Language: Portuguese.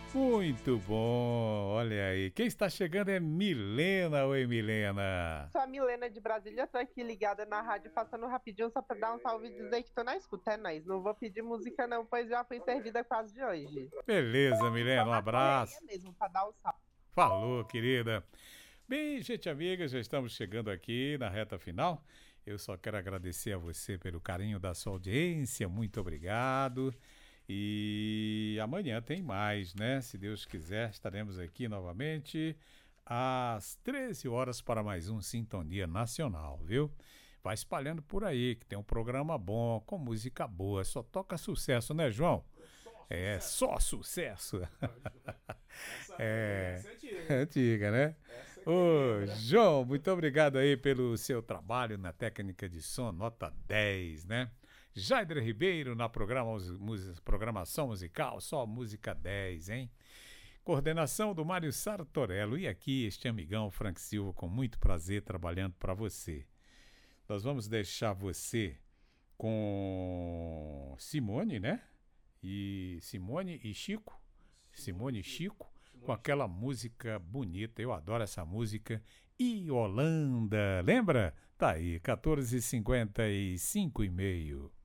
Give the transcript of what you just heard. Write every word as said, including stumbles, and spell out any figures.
Muito bom, olha aí. Quem está chegando é Milena. Oi, Milena. Sou a Milena de Brasília, tô aqui ligada na rádio, passando rapidinho só pra dar um salve e dizer que tô na escuta, é nóis. Não vou pedir música não, pois já fui servida quase de hoje. Beleza, Só Milena, um na correria abraço. mesmo, pra dar o salve. Falou, querida. Bem, gente amiga, já estamos chegando aqui na reta final. Eu só quero agradecer a você pelo carinho da sua audiência. Muito obrigado. E amanhã tem mais, né? Se Deus quiser, estaremos aqui novamente às treze horas para mais um Sintonia Nacional, viu? Vai espalhando por aí, que tem um programa bom, com música boa. Só toca sucesso, né, João? É só sucesso. É antiga, né? Ô, João, muito obrigado aí pelo seu trabalho na técnica de som, nota dez, né? Jaider Ribeiro na programa, programação musical, só música dez, hein? Coordenação do Mário Sartorello. E aqui este amigão Frank Silva, com muito prazer trabalhando para você. Nós vamos deixar você com Simone, né? E Simone e Chico. Simone e Chico, com aquela música bonita. Eu adoro essa música. E Holanda, lembra? Tá aí, quatorze e cinquenta e cinco e meio.